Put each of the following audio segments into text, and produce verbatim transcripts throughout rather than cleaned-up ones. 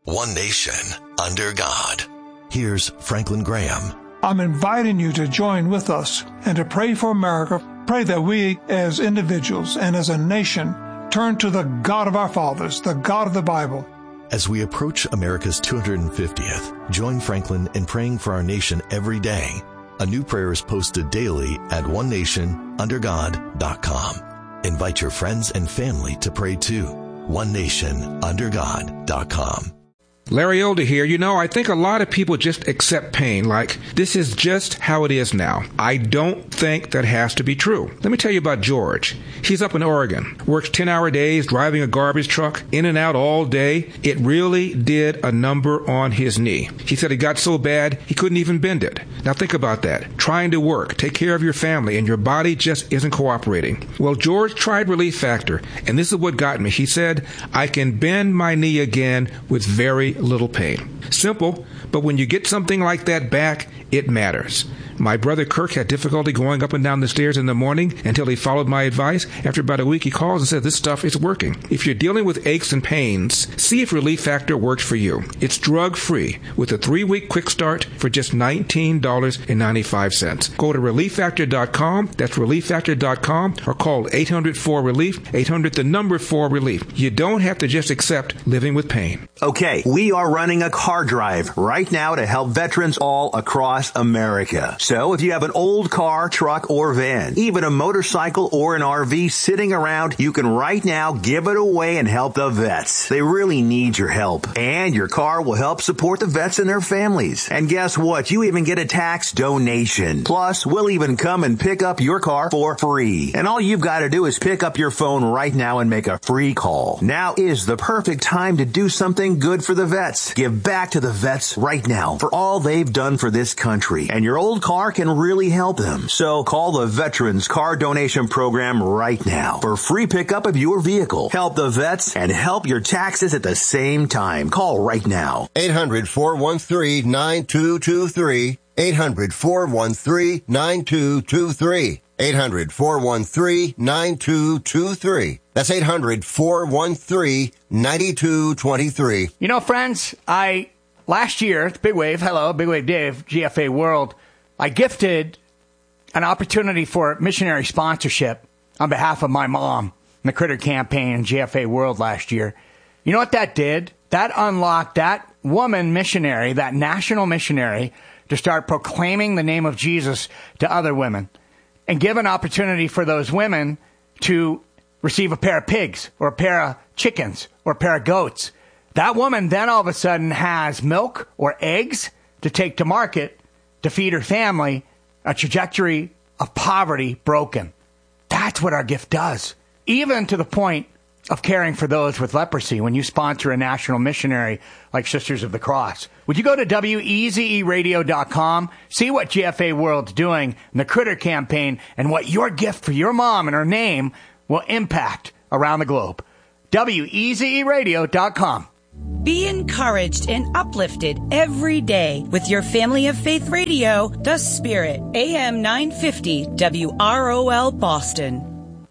One nation, under God. Here's Franklin Graham. I'm inviting you to join with us and to pray for America. Pray that we as individuals and as a nation turn to the God of our fathers, the God of the Bible. As we approach America's two hundred fiftieth, join Franklin in praying for our nation every day. A new prayer is posted daily at one nation under god dot com. Invite your friends and family to pray too. one nation under god dot com. Larry Elder here. You know, I think a lot of people just accept pain like, this is just how it is now. I don't think that has to be true. Let me tell you about George. He's up in Oregon, works ten-hour days, driving a garbage truck, in and out all day. It really did a number on his knee. He said it got so bad, he couldn't even bend it. Now think about that. Trying to work, take care of your family, and your body just isn't cooperating. Well, George tried Relief Factor, and this is what got me. He said, I can bend my knee again with very little pain. Simple, but when you get something like that back, it matters. My brother Kirk had difficulty going up and down the stairs in the morning until he followed my advice. After about a week, he calls and says, this stuff is working. If you're dealing with aches and pains, see if Relief Factor works for you. It's drug-free with a three-week quick start for just nineteen dollars and ninety-five cents. Go to relief factor dot com. That's relief factor dot com, or call eight hundred four relief, eight hundred the number four relief. You don't have to just accept living with pain. Okay, we are running a car drive right now to help veterans all across America. So if you have an old car, truck, or van, even a motorcycle or an R V sitting around, you can right now give it away and help the vets. They really need your help. And your car will help support the vets and their families. And guess what? You even get a tax donation. Plus, we'll even come and pick up your car for free. And all you've got to do is pick up your phone right now and make a free call. Now is the perfect time to do something good for the vets. Give back to the vets right now for all they've done for this country. And your old car can really help them. So call the Veterans Car Donation Program right now for free pickup of your vehicle. Help the vets and help your taxes at the same time. Call right now. eight hundred, four one three, nine two two three. eight hundred, four one three, nine two two three. eight hundred, four one three, nine two two three. That's eight hundred, four one three, nine two two three. You know, friends, I, last year, Big Wave, hello, Big Wave Dave, G F A World, I gifted an opportunity for missionary sponsorship on behalf of my mom in the Critter Campaign and G F A World last year. You know what that did? That unlocked that woman missionary, that national missionary, to start proclaiming the name of Jesus to other women and give an opportunity for those women to receive a pair of pigs or a pair of chickens or a pair of goats. That woman then all of a sudden has milk or eggs to take to market to feed her family, a trajectory of poverty broken. That's what our gift does. Even to the point of caring for those with leprosy when you sponsor a national missionary like Sisters of the Cross. Would you go to W E Z E radio dot com, see what G F A World's doing in the Critter Campaign, and what your gift for your mom and her name will impact around the globe. W E Z E radio dot com. Be encouraged and uplifted every day with your Family of Faith Radio, The Spirit, A M nine fifty W R O L Boston.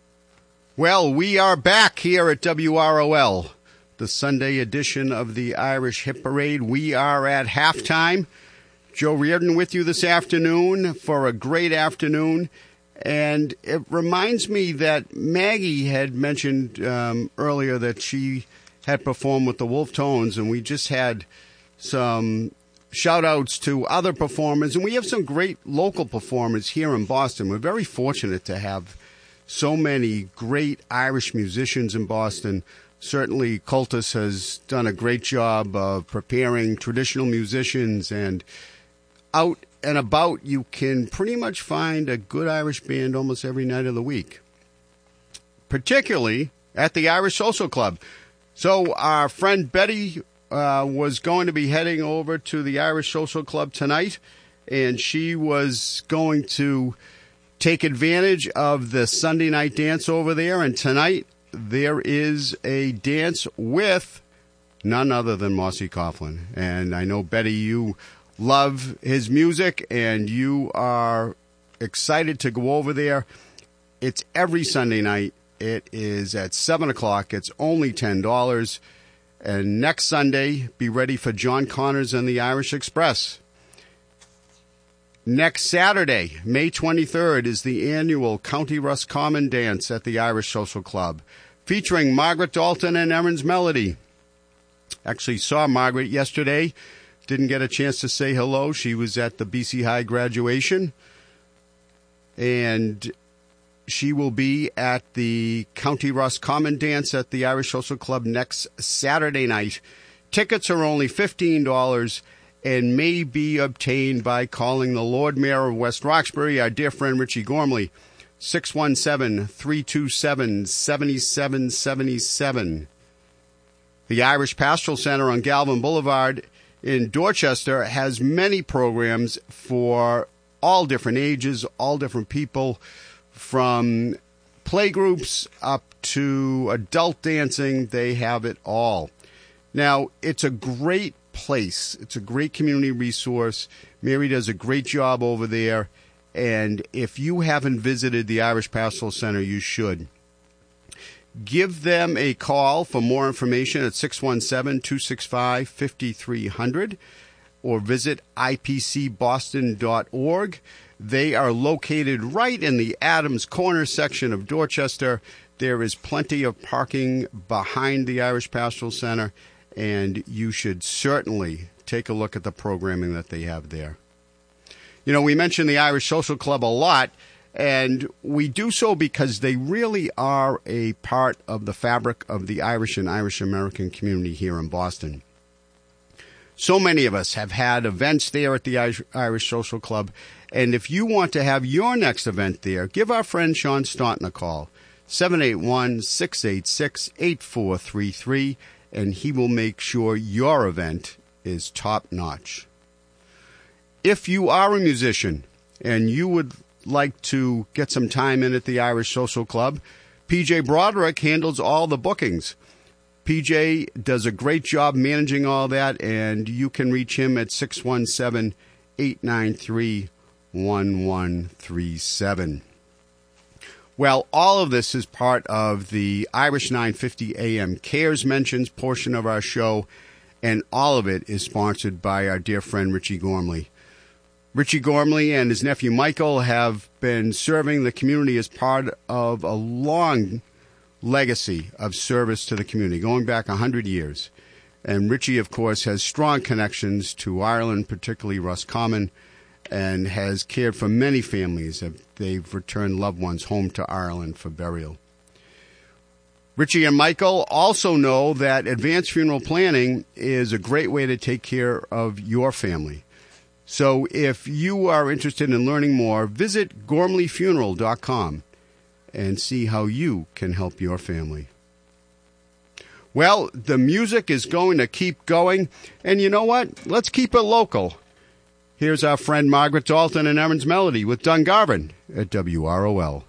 Well, we are back here at W R O L, the Sunday edition of the Irish Hit Parade. We are at halftime. Joe Reardon with you this afternoon for a great afternoon. And it reminds me that Maggie had mentioned um, earlier that she had performed with the Wolf Tones, and we just had some shout-outs to other performers, and we have some great local performers here in Boston. We're very fortunate to have so many great Irish musicians in Boston. Certainly, Cultus has done a great job of preparing traditional musicians, and out and about, you can pretty much find a good Irish band almost every night of the week, particularly at the Irish Social Club. So our friend Betty uh, was going to be heading over to the Irish Social Club tonight, and she was going to take advantage of the Sunday night dance over there. And tonight there is a dance with none other than Mossy Coughlin. And I know, Betty, you love his music, and you are excited to go over there. It's every Sunday night. It is at seven o'clock. It's only ten dollars. And next Sunday, be ready for John Connors and the Irish Express. Next Saturday, May twenty-third, is the annual County Roscommon Dance at the Irish Social Club, featuring Margaret Dalton and Erin's Melody. Actually saw Margaret yesterday. Didn't get a chance to say hello. She was at the B C High graduation. And she will be at the County Roscommon Dance at the Irish Social Club next Saturday night. Tickets are only fifteen dollars and may be obtained by calling the Lord Mayor of West Roxbury, our dear friend Richie Gormley, six one seven, three two seven, seven seven seven seven. The Irish Pastoral Center on Galvin Boulevard in Dorchester has many programs for all different ages, all different people, from playgroups up to adult dancing. They have it all. Now, it's a great place. It's a great community resource. Mary does a great job over there. And if you haven't visited the Irish Pastoral Center, you should. Give them a call for more information at six one seven, two six five, five three zero zero or visit I P C boston dot org. They are located right in the Adams Corner section of Dorchester. There is plenty of parking behind the Irish Pastoral Center, and you should certainly take a look at the programming that they have there. You know, we mention the Irish Social Club a lot, and we do so because they really are a part of the fabric of the Irish and Irish-American community here in Boston. So many of us have had events there at the Irish, Irish Social Club, and if you want to have your next event there, give our friend Sean Staunton a call, seven eight one, six eight six, eight four three three, and he will make sure your event is top-notch. If you are a musician and you would like to get some time in at the Irish Social Club, P J Broderick handles all the bookings. P J does a great job managing all that, and you can reach him at six one seven, eight nine three, one one three seven. Well, all of this is part of the Irish nine fifty A M Cares Mentions portion of our show, and all of it is sponsored by our dear friend Richie Gormley. Richie Gormley and his nephew Michael have been serving the community as part of a long legacy of service to the community, going back one hundred years. And Richie, of course, has strong connections to Ireland, particularly Roscommon, and has cared for many families as they've returned loved ones home to Ireland for burial. Richie and Michael also know that advanced funeral planning is a great way to take care of your family. So if you are interested in learning more, visit gormley funeral dot com and see how you can help your family. Well, the music is going to keep going, and you know what? Let's keep it local. Here's our friend Margaret Dalton and Erin's Melody with Dungarvan at W R O L.